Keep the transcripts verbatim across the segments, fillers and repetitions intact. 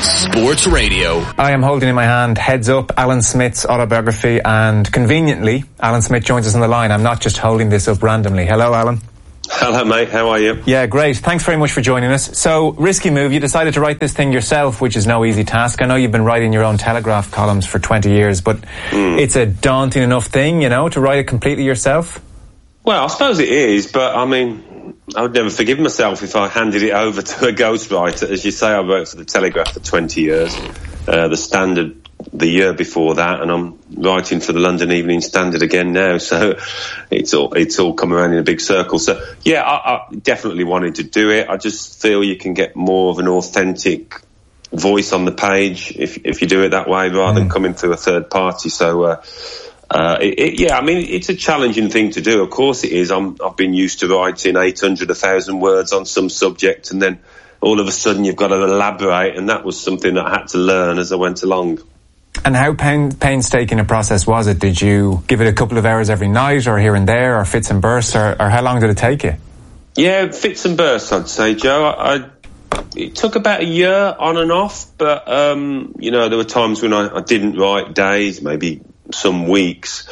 Sports Radio. I am holding in my hand Heads Up, Alan Smith's autobiography, and conveniently, Alan Smith joins us on the line. I'm not just holding this up randomly. Hello, Alan. Hello, mate. How are you? Yeah, great. Thanks very much for joining us. So, risky move. You decided to write this thing yourself, which is no easy task. I know you've been writing your own Telegraph columns for twenty years, but mm. it's a daunting enough thing, you know, to write it completely yourself? Well, I suppose it is, but I mean, I would never forgive myself if I handed it over to a ghostwriter. As you say, I wrote for the Telegraph for twenty years, uh, the Standard the year before that, and I'm writing for the London Evening Standard again now, so it's all it's all come around in a big circle. So yeah, I, I definitely wanted to do it. I just feel you can get more of an authentic voice on the page if if you do it that way, rather mm. than coming through a third party. So uh, uh, it, it, yeah, I mean, it's a challenging thing to do. Of course it is. I'm, I've been used to writing eight hundred, one thousand words on some subject, and then all of a sudden you've got to elaborate, and that was something that I had to learn as I went along. And how pain, painstaking a process was it? Did you give it a couple of hours every night, or here and there, or fits and bursts, or, or how long did it take you? Yeah, fits and bursts, I'd say, Joe. I, I, it took about a year on and off, but, um, you know, there were times when I, I didn't write, days, maybe some weeks.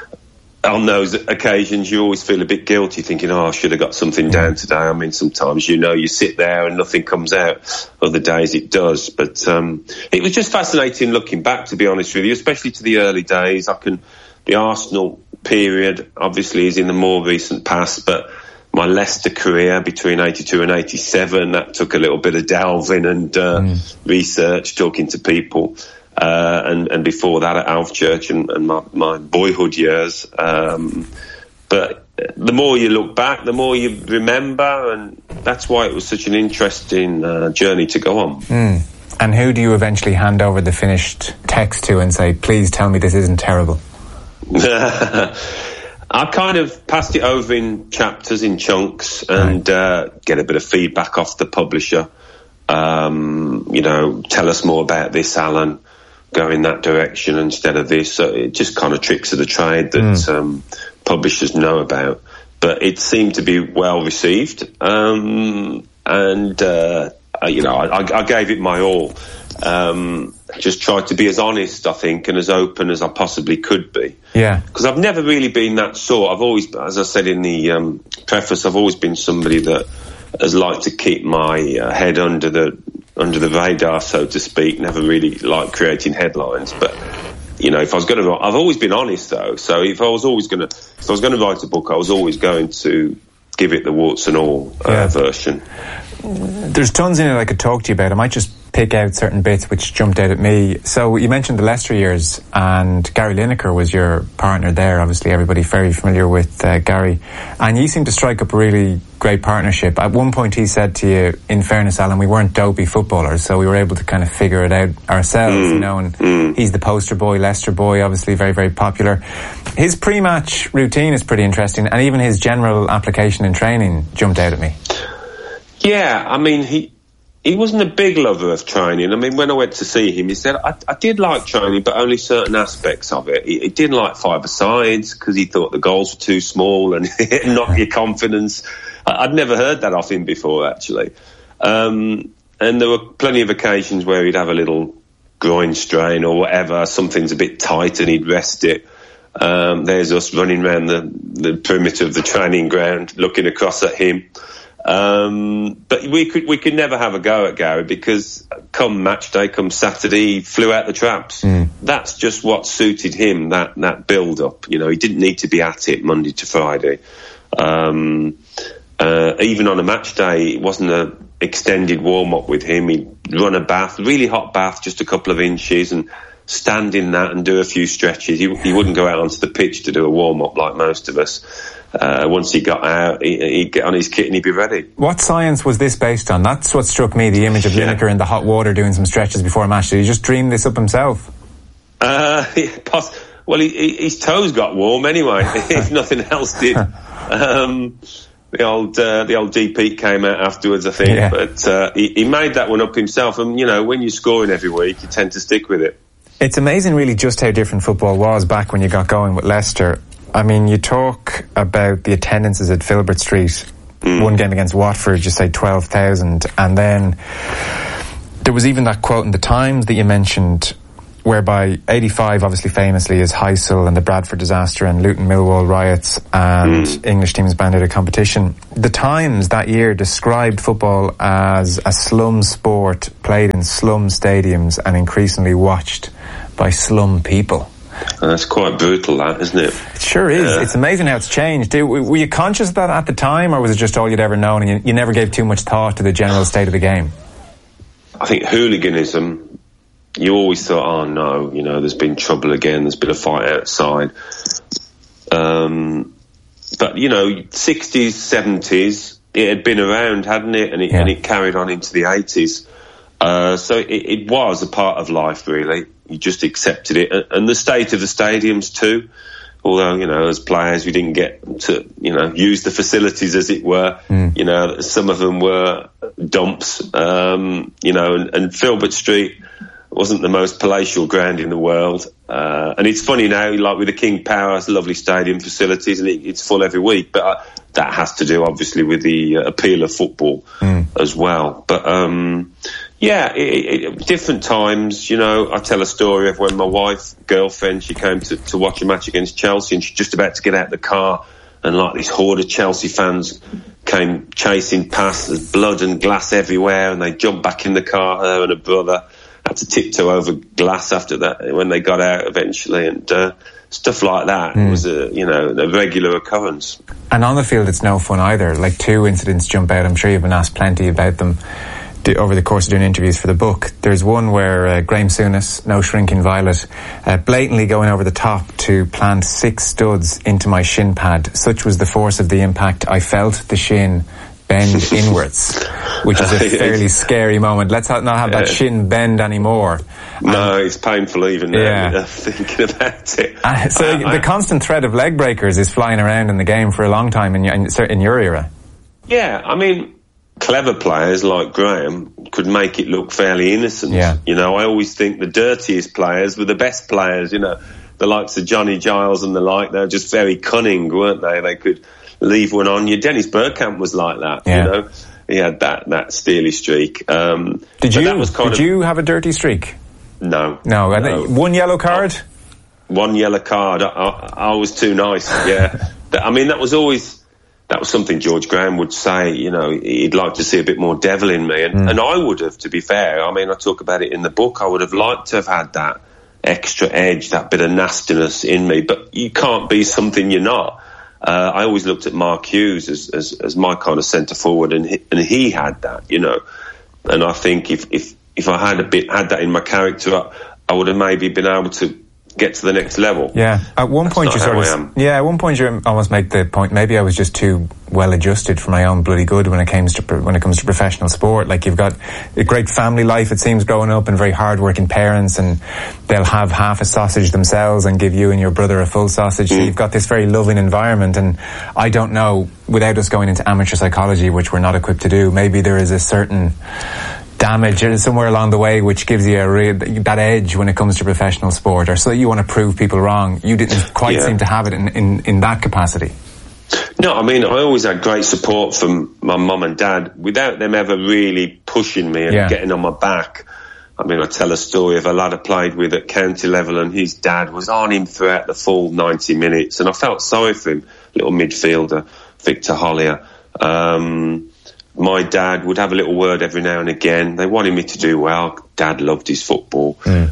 On those occasions, you always feel a bit guilty, thinking, oh, I should have got something down today. I mean, sometimes, you know, you sit there and nothing comes out. Other days it does. But um, it was just fascinating looking back, to be honest with you, especially to the early days. I can, the Arsenal period, obviously, is in the more recent past, but my Leicester career between eighty-two and eighty-seven, that took a little bit of delving and uh, mm. research, talking to people. Uh, and, and before that at Alfchurch and, and my, my boyhood years. Um, but the more you look back, the more you remember, and that's why it was such an interesting uh, journey to go on. Mm. And who do you eventually hand over the finished text to and say, please tell me this isn't terrible? I kind of passed it over in chapters, in chunks, and right. uh, get a bit of feedback off the publisher. Um, you know, tell us more about this, Alan. Go in that direction instead of this. So it just kind of tricks of the trade that mm. um, publishers know about. But it seemed to be well received, um, and uh, you know, I, I gave it my all. Um, just tried to be as honest, I think, and as open as I possibly could be. Yeah. Because I've never really been that sort. I've always, as I said in the um, preface, I've always been somebody that has liked to keep my uh, head under the under the radar, so to speak. Never really liked creating headlines, but you know, if I was going to, I've always been honest though. So if I was always going to, if I was going to write a book, I was always going to give it the warts and all uh, yeah. version. There's tons in it I could talk to you about. I might just pick out certain bits which jumped out at me. So you mentioned the Leicester years, and Gary Lineker was your partner there. Obviously everybody very familiar with uh, Gary, and you seem to strike up a really great partnership. At one point he said to you, in fairness, Alan, we weren't dopey footballers, so we were able to kind of figure it out ourselves, mm. you know, and mm. he's the poster boy, Leicester boy, obviously very, very popular. His pre-match routine is pretty interesting, and even his general application in training jumped out at me. Yeah, I mean, he he wasn't a big lover of training. I mean, when I went to see him, he said, I, I did like training, but only certain aspects of it. He, he didn't like five-a-sides because he thought the goals were too small and it knocked your confidence. I, I'd never heard that off him before, actually. Um, and there were plenty of occasions where he'd have a little groin strain or whatever, something's a bit tight and he'd rest it. Um, there's us running around the, the perimeter of the training ground looking across at him. Um, but we could we could never have a go at Gary because come match day, come Saturday, he flew out the traps. Mm. That's just what suited him, that, that build-up. You know, he didn't need to be at it Monday to Friday. Um, uh, even on a match day, it wasn't an extended warm-up with him. He'd run a bath, really hot bath, just a couple of inches, and stand in that and do a few stretches. He, he wouldn't go out onto the pitch to do a warm-up like most of us. Uh, once he got out, he, he'd get on his kit and he'd be ready. What science was this based on? That's what struck me, the image of yeah. Lineker in the hot water doing some stretches before a match. Did he just dream this up himself? Uh, yeah, poss- well, he, he, his toes got warm anyway, if nothing else did. Um, the old uh, the old D P came out afterwards, I think, yeah. but uh, he, he made that one up himself. And, you know, when you're scoring every week, you tend to stick with it. It's amazing, really, just how different football was back when you got going with Leicester. I mean, you talk about the attendances at Filbert Street. Mm. One game against Watford, you say twelve thousand. And then There was even that quote in the Times that you mentioned, whereby eighty-five obviously famously is Heysel and the Bradford disaster and Luton Millwall riots and mm. English teams banned out of competition. The Times that year described football as a slum sport played in slum stadiums and increasingly watched by slum people. And that's quite brutal, that, isn't it? It sure is. Uh, it's amazing how it's changed. Were you conscious of that at the time, or was it just all you'd ever known and you, you never gave too much thought to the general state of the game? I think hooliganism, you always thought, oh no, you know, there's been trouble again, there's been a fight outside. Um, but, you know, sixties, seventies, it had been around, hadn't it? And it, yeah. and it carried on into the eighties. Uh, so it, it was a part of life, really. You just accepted it. And the state of the stadiums too. Although, you know, as players, we didn't get to, you know, use the facilities, as it were. Mm. You know, some of them were dumps, um, you know, and, and Filbert Street wasn't the most palatial ground in the world. Uh, and it's funny now, like with the King Power, it's lovely stadium facilities and it, it's full every week. But uh, that has to do, obviously, with the uh, appeal of football mm. as well. But, um, yeah, it, it, different times, you know. I tell a story of when my wife, girlfriend, she came to, to watch a match against Chelsea and she's just about to get out of the car and like this horde of Chelsea fans came chasing past. There's blood and glass everywhere and they jumped back in the car, her and her brother. Had to tiptoe over glass after that when they got out eventually, and uh, stuff like that mm. was a you know a regular occurrence. And on the field, it's no fun either. Like two incidents jump out. I'm sure you've been asked plenty about them over the course of doing interviews for the book. There's one where uh, Graham Souness, no shrinking violet, uh, blatantly going over the top to plant six studs into my shin pad. Such was the force of the impact, I felt the shin bend inwards, which is a fairly scary moment. Let's not have that shin bend anymore. No, um, it's painful even now, yeah. thinking about it. Uh, so uh, the I, constant threat of leg breakers is flying around in the game for a long time in, in, in your era. Yeah, I mean, clever players like Graham could make it look fairly innocent. Yeah. You know, I always think the dirtiest players were the best players, you know, the likes of Johnny Giles and the like. They're just very cunning, weren't they? They could leave one on you. Dennis Bergkamp was like that, yeah. you know. He had that, that steely streak. Um, did you, that was kind did of, you have a dirty streak? No. No. no. One yellow card? One yellow card. I, I, I was too nice, yeah. I mean, that was always... That was something George Graham would say, you know, he'd like to see a bit more devil in me. And, mm. and I would have, to be fair. I mean, I talk about it in the book. I would have liked to have had that extra edge, that bit of nastiness in me. But you can't be something you're not. Uh, I always looked at Mark Hughes as, as, as my kind of centre forward, and he, and he had that, you know. And I think if, if, if I had a bit, had that in my character, I, I would have maybe been able to get to the next level. Yeah. At one That's point you sort of, yeah, at one point you almost make the point, maybe I was just too well adjusted for my own bloody good when it comes to, when it comes to professional sport. Like, you've got a great family life, it seems, growing up, and very hard-working parents, and they'll have half a sausage themselves and give you and your brother a full sausage. Mm. So you've got this very loving environment, and I don't know, without us going into amateur psychology, which we're not equipped to do, maybe there is a certain damage somewhere along the way which gives you a real, that edge when it comes to professional sport, or so you want to prove people wrong. You didn't quite yeah. seem to have it in, in, in that capacity. No, I mean, I always had great support from my mum and dad without them ever really pushing me and yeah. getting on my back. I mean, I tell a story of a lad I played with at county level, and his dad was on him throughout the full ninety minutes, and I felt sorry for him, little midfielder, Victor Hollier. Um, My dad would have a little word every now and again. They wanted me to do well. Dad loved his football. Mm.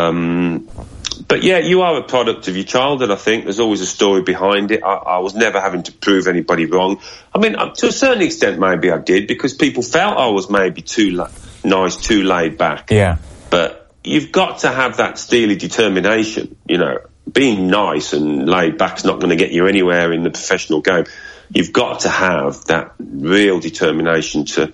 Um, but yeah, you are a product of your childhood, I think. There's always a story behind it. I, I was never having to prove anybody wrong. I mean, to a certain extent, maybe I did, because people felt I was maybe too la- nice, too laid back. Yeah. But you've got to have that steely determination. You know, being nice and laid back's not going to get you anywhere in the professional game. You've got to have that real determination to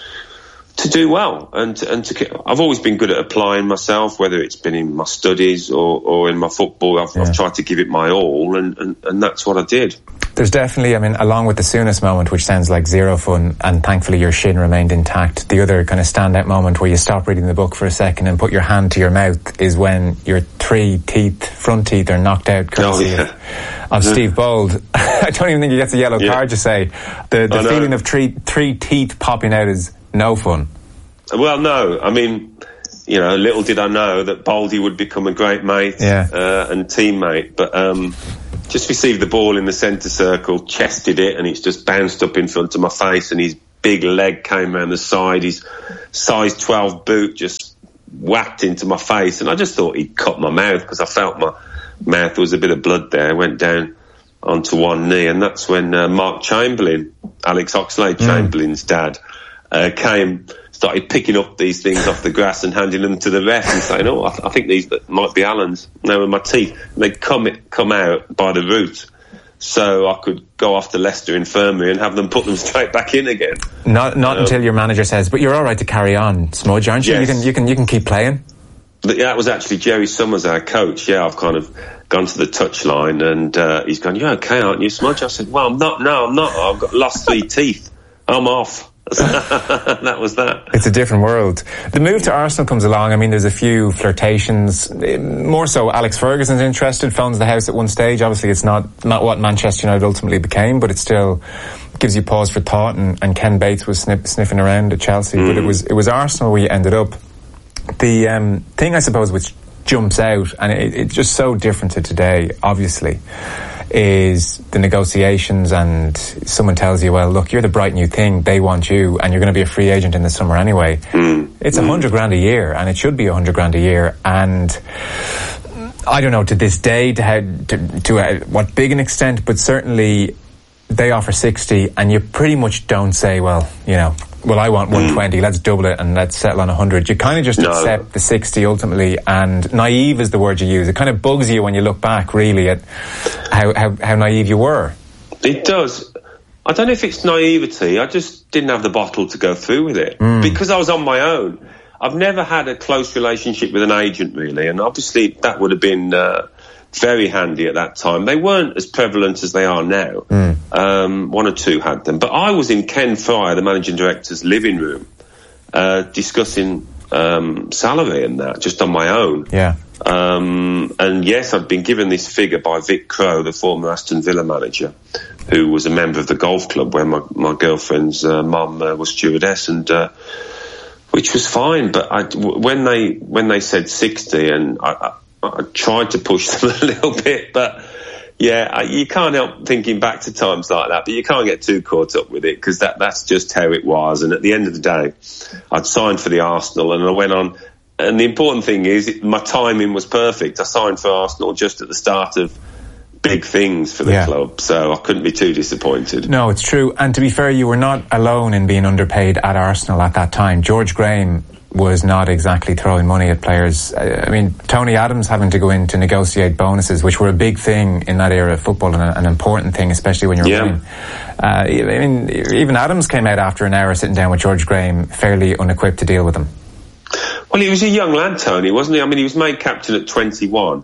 to do well, and to, and to. I've always been good at applying myself, whether it's been in my studies or, or in my football. I've, yeah. I've tried to give it my all, and, and, and that's what I did. There's definitely, I mean, along with the Souness moment, which sounds like zero fun, and thankfully your shin remained intact, the other kind of standout moment where you stop reading the book for a second and put your hand to your mouth is when your three teeth, front teeth, are knocked out courtesy oh, yeah. of, of yeah. Steve Bold. I don't even think he gets a yellow yeah. card, you say. The, the feeling of three, three teeth popping out is no fun. well, no. I mean, you know, little did I know that Baldy would become a great mate yeah. uh, and teammate. But um, just received the ball in the centre circle, chested it, and it's just bounced up in front of my face, and his big leg came around the side. His size twelve boot just whacked into my face, and I just thought he'd cut my mouth because I felt my mouth, there was a bit of blood there. I went down onto one knee, and that's when uh, Mark Chamberlain, Alex Oxlade-Chamberlain's mm. dad, uh, came, started picking up these things off the grass and handing them to the ref and saying, oh, I, th- I think these might be Alan's. They were my teeth. And they'd come, it, come out by the root, so I could go off to Leicester Infirmary and have them put them straight back in again. Not not um, until your manager says, but you're all right to carry on, Smudge, aren't you? Yes. You can you can you can keep playing. But yeah, that was actually Jerry Summers, our coach. Yeah, I've kind of gone to the touchline, and uh, he's gone, "You're okay, aren't you, Smudge?" I said, "Well, I'm not. No, I'm not. I've got lost three teeth. I'm off." That was that. It's a different world. The move to Arsenal comes along. I mean, there's a few flirtations. More so, Alex Ferguson's interested, phones the house at one stage. Obviously, it's not, not what Manchester United ultimately became, but it still gives you pause for thought. And, and Ken Bates was snip, sniffing around at Chelsea, mm. but it was it was Arsenal where you ended up. The um, thing, I suppose, which jumps out, and it, it's just so different to today, obviously, is the negotiations, and someone tells you, well, look, you're the bright new thing, they want you, and you're going to be a free agent in the summer anyway. Mm. It's a hundred grand a year, and it should be a hundred grand a year, and I don't know to this day to how to, to uh, what big an extent, but certainly they offer sixty, and you pretty much don't say, well, you know, well, I want one twenty, let's double it and let's settle on one hundred. You kind of just no. accept the sixty ultimately, and naive is the word you use. It kind of bugs you when you look back, really, at how, how, how naive you were. It does. I don't know if it's naivety. I just didn't have the bottle to go through with it mm. because I was on my own. I've never had a close relationship with an agent, really, and obviously that would have been uh, very handy at that time. They weren't as prevalent as they are now. Mm. Um, one or two had them. But I was in Ken Fryer, the managing director's living room, uh, discussing um, salary and that, just on my own. Yeah. Um, and yes, I'd been given this figure by Vic Crow, the former Aston Villa manager, who was a member of the golf club where my, my girlfriend's uh, mum uh, was stewardess, and uh, which was fine. But I, when they when they said sixty, and I, I I tried to push them a little bit, but yeah, you can't help thinking back to times like that, but you can't get too caught up with it because that, that's just how it was. And at the end of the day, I'd signed for the Arsenal and I went on. And the important thing is it, my timing was perfect. I signed for Arsenal just at the start of big things for the yeah. club, so I couldn't be too disappointed. No, it's true. And to be fair, you were not alone in being underpaid at Arsenal at that time. George Graham was not exactly throwing money at players. I mean, Tony Adams having to go in to negotiate bonuses, which were a big thing in that era of football and an important thing, especially when you're yeah. winning. Uh, I mean, even Adams came out after an hour sitting down with George Graham, fairly unequipped to deal with him. Well, he was a young lad, Tony, wasn't he? I mean, he was made captain at twenty-one,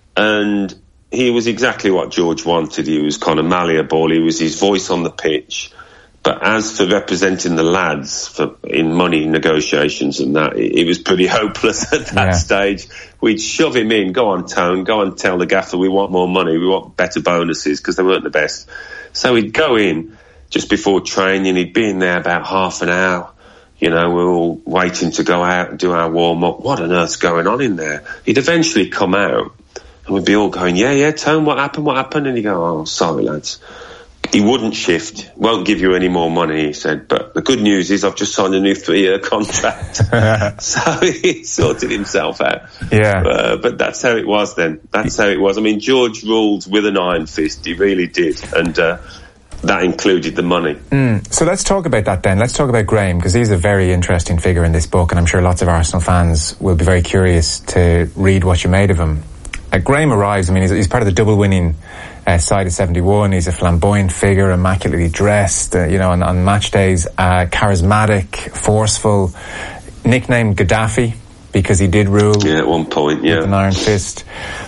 and he was exactly what George wanted. He was kind of malleable. He was his voice on the pitch. But as for representing the lads for in money negotiations and that, it, it was pretty hopeless at that yeah. stage. We'd shove him in, go on, Tone, go and tell the gaffer we want more money, we want better bonuses, because they weren't the best. So he'd go in just before training, he'd be in there about half an hour. You know, we're all waiting to go out and do our warm-up. What on earth's going on in there? He'd eventually come out and we'd be all going, yeah, yeah, Tone, what happened, what happened? And he'd go, oh, sorry, lads. He wouldn't shift, won't give you any more money, he said. But the good news is I've just signed a new three-year contract. So he sorted himself out. Yeah. Uh, but that's how it was then. That's how it was. I mean, George ruled with an iron fist. He really did. And uh, that included the money. Mm. So let's talk about that then. Let's talk about Graham, because he's a very interesting figure in this book, and I'm sure lots of Arsenal fans will be very curious to read what you made of him. Uh, Graham arrives, I mean, he's, he's part of the double winning Uh, side of seventy-one. He's a flamboyant figure, immaculately dressed, uh, you know, on, on match days, uh, charismatic, forceful, nicknamed Gaddafi because he did rule. Yeah, at one point, yeah. With an iron fist.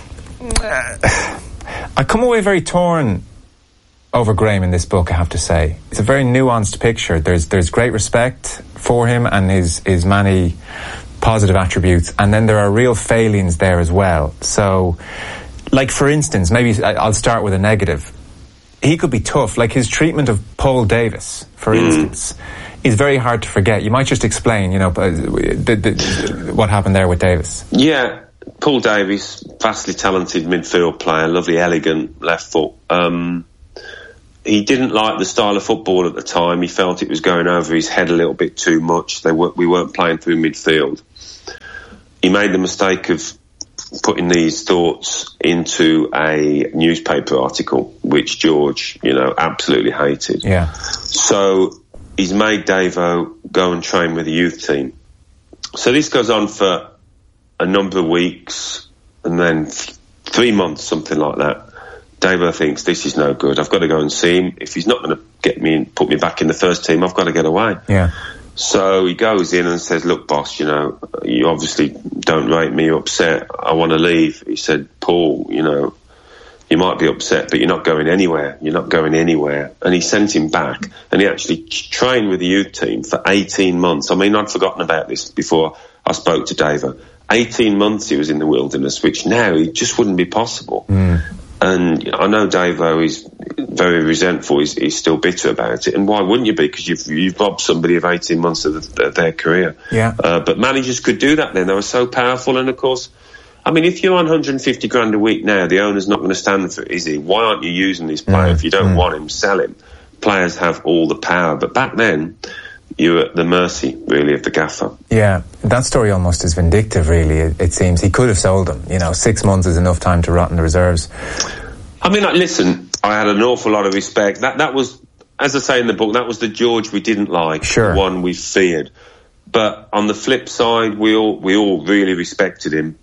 Uh, I come away very torn over Graham in this book, I have to say. It's a very nuanced picture. There's there's great respect for him and his, his many positive attributes, and then there are real failings there as well. So, like, for instance, maybe I'll start with a negative. He could be tough. Like his treatment of Paul Davis, for mm. instance. is very hard to forget. You might just explain, you know, the, the, what happened there with Davis. Yeah, Paul Davies, vastly talented midfield player, lovely, elegant left foot. Um, he didn't like the style of football at the time. He felt it was going over his head a little bit too much. They were, we weren't playing through midfield. He made the mistake of putting these thoughts into a newspaper article, which George, you know, absolutely hated. Yeah. So he's made Davo go and train with the youth team. So this goes on for a number of weeks, and then th- three months, something like that. Davo thinks, this is no good. I've got to go and see him. If he's not going to get me and put me back in the first team, I've got to get away. Yeah. So he goes in and says, look, boss, you know, you obviously don't rate me, you're upset. I want to leave. He said, Paul, you know, you might be upset, but you're not going anywhere. You're not going anywhere. And he sent him back, and he actually trained with the youth team for eighteen months. I mean, I'd forgotten about this before I spoke to Davo. eighteen months he was in the wilderness, which now it just wouldn't be possible. Mm. And I know Davo is very resentful. He's, he's still bitter about it. And why wouldn't you be? Because you've, you've robbed somebody of eighteen months of, the, of their career. Yeah. Uh, but managers could do that then. They were so powerful. And, of course, I mean, if you're on one hundred fifty grand a week now, the owner's not going to stand for it, is he? Why aren't you using this player? Mm. If you don't mm. want him, sell him. Players have all the power. But back then, you were at the mercy, really, of the gaffer. Yeah, that story almost is vindictive, really, it, it seems. He could have sold him. You know, six months is enough time to rot in the reserves. I mean, like, listen, I had an awful lot of respect. That that was, as I say in the book, that was the George we didn't like, sure. the one we feared. But on the flip side, we all we all really respected him,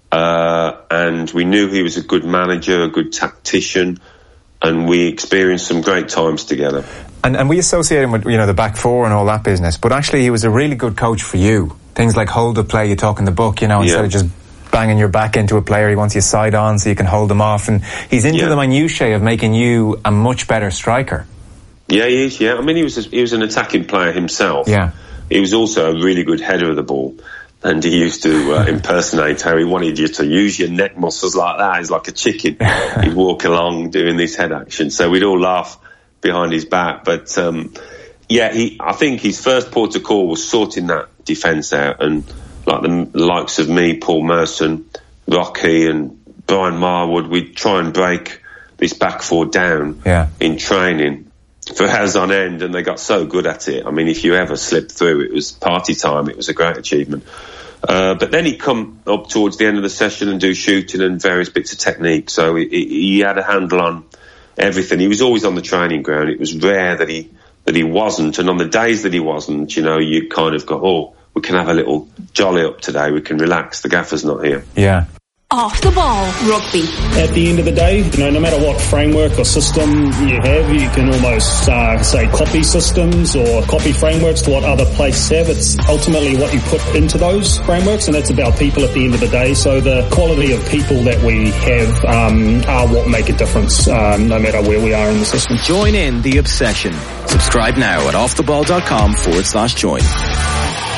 uh, and we knew he was a good manager, a good tactician, and we experienced some great times together. And, and we associate him with, you know, the back four and all that business, but actually he was a really good coach for you. Things like hold the play you talk in the book, you know, instead yeah. of just banging your back into a player, he wants you side on so you can hold them off, and he's into yeah. the minutiae of making you a much better striker. Yeah, he is, yeah. I mean, he was a, he was an attacking player himself. Yeah. He was also a really good header of the ball, and he used to uh, impersonate how he wanted you to use your neck muscles like that. He's like a chicken. He'd walk along doing this head action, so we'd all laugh behind his back. But um, yeah, he, I think his first port of call was sorting that defence out, and like the likes of me, Paul Merson, Rocky and Brian Marwood, we'd try and break this back four down yeah. in training for hours on end, and they got so good at it. I mean, if you ever slipped through, it was party time. It was a great achievement. Uh, but then he'd come up towards the end of the session and do shooting and various bits of technique. So he, he had a handle on everything. He was always on the training ground. It was rare that he that he wasn't. And on the days that he wasn't, you know, you kind of go, oh, we can have a little jolly up today. We can relax. The gaffer's not here. Yeah. Off the ball, rugby. At the end of the day, you know, no matter what framework or system you have, you can almost uh, say copy systems or copy frameworks to what other places have. It's ultimately what you put into those frameworks, and it's about people at the end of the day. So the quality of people that we have um, are what make a difference, um, no matter where we are in the system. Join in the obsession. Subscribe now at offtheball.com forward slash join.